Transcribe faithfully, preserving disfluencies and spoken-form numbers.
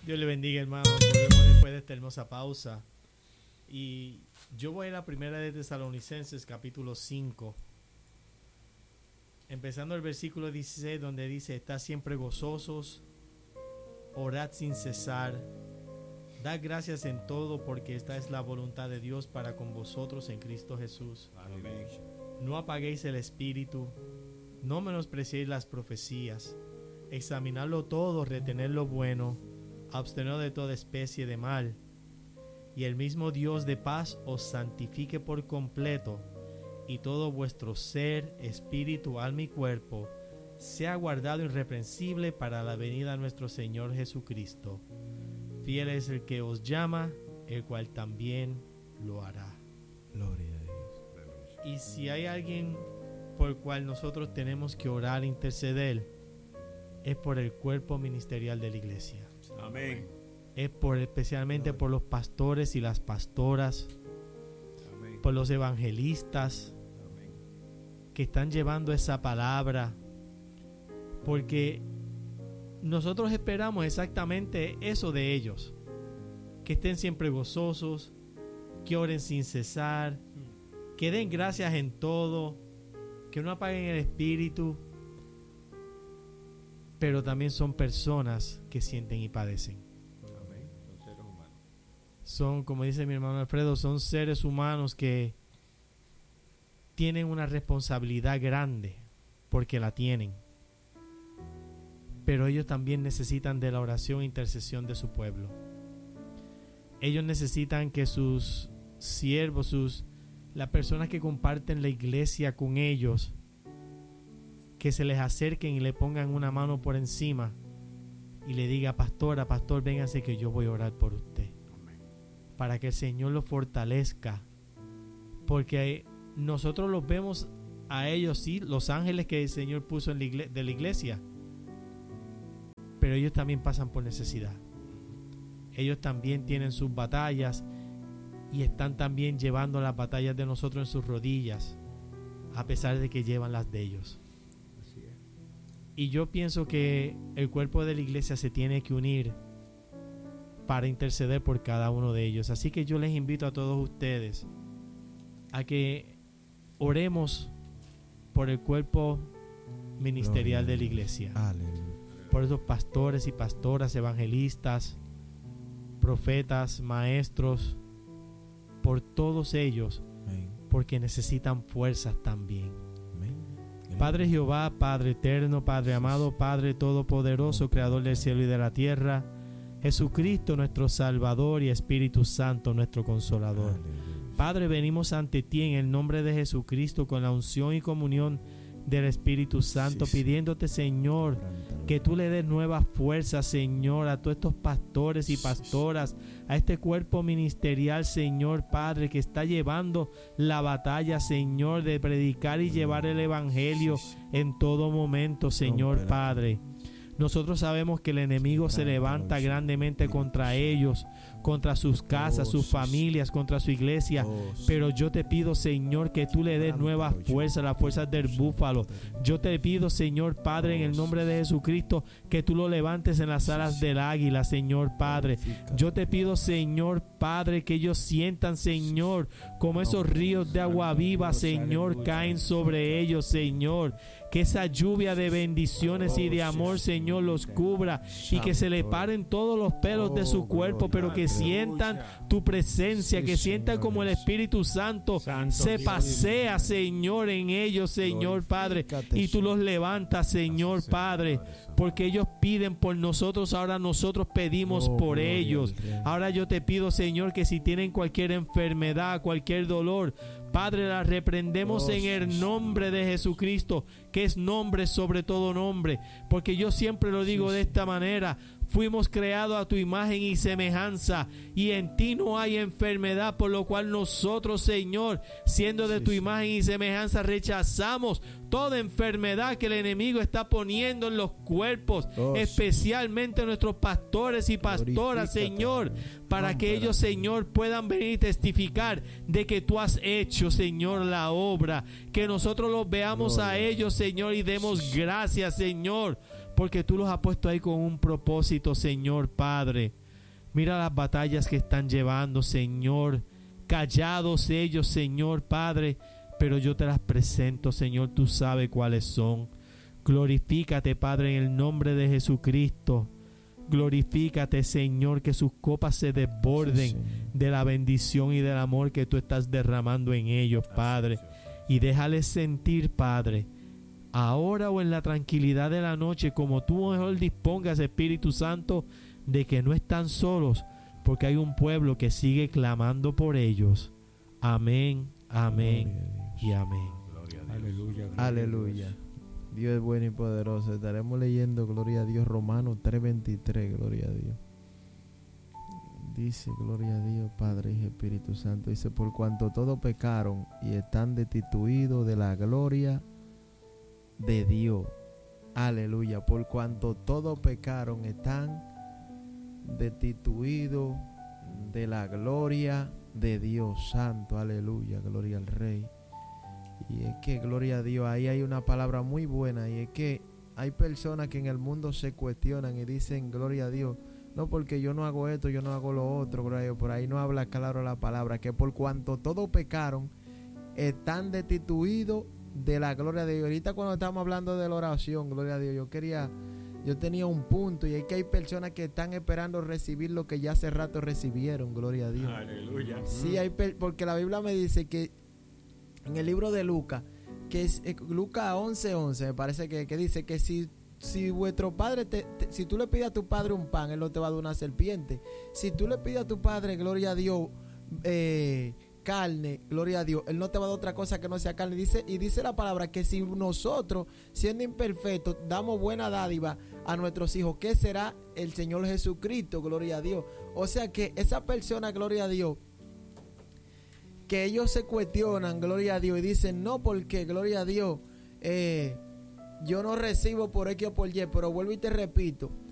Dios le bendiga, hermano. Volvemos después de esta hermosa pausa. Y yo voy a la primera de Tesalonicenses, capítulo cinco. Empezando el versículo dieciséis, donde dice: estad siempre gozosos, orad sin cesar, dad gracias en todo, porque esta es la voluntad de Dios para con vosotros en Cristo Jesús. Amén. No apaguéis el espíritu, no menospreciéis las profecías, examinadlo todo, retened lo bueno, absteneos de toda especie de mal, y el mismo Dios de paz os santifique por completo, y todo vuestro ser, espíritu, alma y cuerpo sea guardado irreprensible para la venida de nuestro Señor Jesucristo. Fiel es el que os llama, el cual también lo hará. Gloria a Dios. Y si hay alguien por el cual nosotros tenemos que orar e interceder, es por el cuerpo ministerial de la iglesia. Amén. Es por especialmente por los pastores y las pastoras, Amén. por los evangelistas Amén. que están llevando esa palabra, porque nosotros esperamos exactamente eso de ellos, que estén siempre gozosos, que oren sin cesar, que den gracias en todo, que no apaguen el espíritu, pero también son personas que sienten y padecen. Amén. Son seres humanos. Son, como dice mi hermano Alfredo, son seres humanos que tienen una responsabilidad grande, porque la tienen. Pero ellos también necesitan de la oración e intercesión de su pueblo. Ellos necesitan que sus siervos, sus, las personas que comparten la iglesia con ellos, que se les acerquen y le pongan una mano por encima y le diga: pastora, pastor, véngase que yo voy a orar por usted. Amén. Para que el Señor los fortalezca, porque nosotros los vemos a ellos, sí, los ángeles que el Señor puso en la igle- de la iglesia, pero ellos también pasan por necesidad. Ellos también tienen sus batallas y están también llevando las batallas de nosotros en sus rodillas, a pesar de que llevan las de ellos. Así es. Y yo pienso que el cuerpo de la iglesia se tiene que unir para interceder por cada uno de ellos. Así que yo les invito a todos ustedes a que oremos por el cuerpo ministerial de la iglesia, Aleluya. por esos pastores y pastoras, evangelistas, profetas, maestros, por todos ellos, Amén. porque necesitan fuerzas también. Amén. Padre Jehová, Padre eterno, Padre amado, Padre todopoderoso, Creador del cielo y de la tierra, Jesucristo nuestro Salvador y Espíritu Santo nuestro Consolador. Aleluya. Padre, venimos ante ti en el nombre de Jesucristo con la unción y comunión del Espíritu Santo, Sí, sí. pidiéndote, Señor, que tú le des nuevas fuerzas, Señor, a todos estos pastores y pastoras, a este cuerpo ministerial, Señor Padre, que está llevando la batalla, Señor, de predicar y llevar el Evangelio en todo momento, Señor Padre. Nosotros sabemos que el enemigo se levanta grandemente contra ellos, contra sus casas, sus familias, contra su iglesia. Pero yo te pido, Señor, que tú le des nuevas fuerzas, las fuerzas del búfalo. Yo te pido, Señor Padre, en el nombre de Jesucristo, que tú lo levantes en las alas del águila, Señor Padre. Yo te pido, Señor Padre, que ellos sientan, Señor, como esos ríos de agua viva, Señor, caen sobre ellos, Señor. Que esa lluvia de bendiciones y de amor, Señor, los cubra y que se le paren todos los pelos de su cuerpo, pero que sientan tu presencia, que sientan como el Espíritu Santo se pasea, Señor, en ellos, Señor Padre, y tú los levantas, Señor Padre, porque ellos piden por nosotros, ahora nosotros pedimos por ellos. Ahora yo te pido, Señor, que si tienen cualquier enfermedad, cualquier dolor, Padre, la reprendemos en el nombre de Jesucristo, que es nombre sobre todo nombre, porque yo siempre lo digo de esta manera: fuimos creados a tu imagen y semejanza, y en ti no hay enfermedad, por lo cual nosotros, Señor, siendo de tu imagen y semejanza, rechazamos toda enfermedad que el enemigo está poniendo en los cuerpos, especialmente nuestros pastores y pastoras, Señor, para que ellos, Señor, puedan venir y testificar de que tú has hecho, Señor, la obra, que nosotros los veamos a ellos, Señor, y demos gracias, Señor, porque tú los has puesto ahí con un propósito, Señor Padre. Mira las batallas que están llevando, Señor. Callados ellos, Señor Padre, pero yo te las presento, Señor, tú sabes cuáles son. Glorifícate, Padre, en el nombre de Jesucristo. Glorifícate, Señor, que sus copas se desborden sí, de la bendición y del amor que tú estás derramando en ellos, Padre. Y déjales sentir, Padre, ahora o en la tranquilidad de la noche, como tú mejor dispongas, Espíritu Santo, de que no están solos, porque hay un pueblo que sigue clamando por ellos. Amén, amén y amén. Aleluya. Aleluya. Dios es bueno y poderoso. Estaremos leyendo, gloria a Dios, Romanos tres veintitrés, gloria a Dios. Dice, gloria a Dios, Padre y Espíritu Santo. Dice, por cuanto todos pecaron y están destituidos de la gloria de Dios. Aleluya. Por cuanto todos pecaron, están destituidos de la gloria de Dios Santo. Aleluya. Gloria al Rey. Y es que, gloria a Dios, ahí hay una palabra muy buena. Y es que hay personas que en el mundo se cuestionan y dicen, gloria a Dios, no, porque yo no hago esto, yo no hago lo otro, gloria a Dios. Por ahí no habla claro la palabra, que por cuanto todos pecaron, están destituidos de la gloria de Dios. Ahorita cuando estamos hablando de la oración, gloria a Dios, yo quería, yo tenía un punto, y es que hay personas que están esperando recibir lo que ya hace rato recibieron, gloria a Dios. Aleluya. Sí, hay per- porque la Biblia me dice que en el libro de Lucas, que es eh, Lucas once once, me parece que, que dice que si Si vuestro padre, te, te, si tú le pides a tu padre un pan, él no te va a dar una serpiente. Si tú le pides a tu padre, gloria a Dios, eh, carne, gloria a Dios, él no te va a dar otra cosa que no sea carne. Dice, y dice la palabra que si nosotros, siendo imperfectos, damos buena dádiva a nuestros hijos, ¿qué será el Señor Jesucristo? Gloria a Dios. O sea que esa persona, gloria a Dios, que ellos se cuestionan, gloria a Dios, y dicen, no, porque, gloria a Dios, eh, yo no recibo por X o por Y, pero vuelvo y te repito,